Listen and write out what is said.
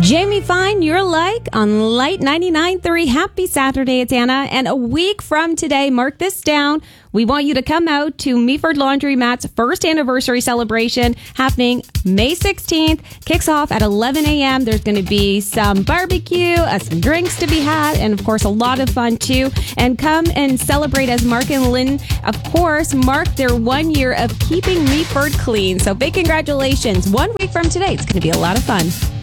Jamie Fine, you're like on Light 99.3. Happy Saturday, it's Anna. And a week from today, mark this down, we want you to come out to Meaford Laundromat's first anniversary celebration happening May 16th. Kicks off at 11 a.m. There's going to be some barbecue, some drinks to be had, and of course a lot of fun too. And come and celebrate as Mark and Lynn, of course, mark their 1 year of keeping Meaford clean. So big congratulations. 1 week from today, it's going to be a lot of fun.